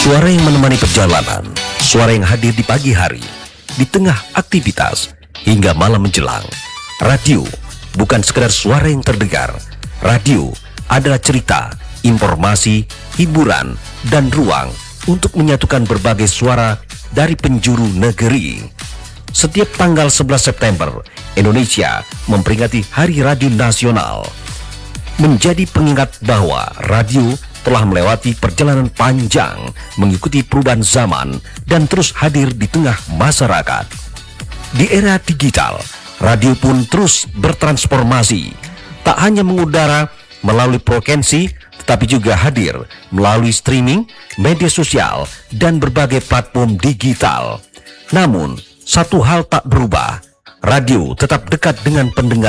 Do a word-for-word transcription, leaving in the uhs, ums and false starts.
Suara yang menemani perjalanan, suara yang hadir di pagi hari, di tengah aktivitas, hingga malam menjelang. Radio bukan sekedar suara yang terdengar. Radio adalah cerita, informasi, hiburan, dan ruang untuk menyatukan berbagai suara dari penjuru negeri. Setiap tanggal sebelas September, Indonesia memperingati Hari Radio Nasional. Menjadi pengingat bahwa radio telah melewati perjalanan panjang mengikuti perubahan zaman dan terus hadir di tengah masyarakat. Di era digital, radio pun terus bertransformasi, tak hanya mengudara melalui frekuensi, tetapi juga hadir melalui streaming, media sosial, dan berbagai platform digital. Namun, satu hal tak berubah, radio tetap dekat dengan pendengar.